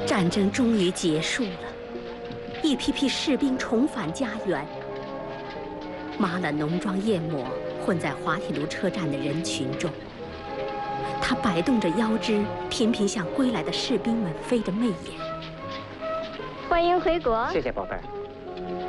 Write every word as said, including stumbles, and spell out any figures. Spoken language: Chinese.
战争终于结束了，一批批士兵重返家园。玛兰浓妆艳抹，混在滑铁卢车站的人群中。她摆动着腰肢，频频向归来的士兵们飞着媚眼。 欢迎回国。 谢谢，宝贝儿。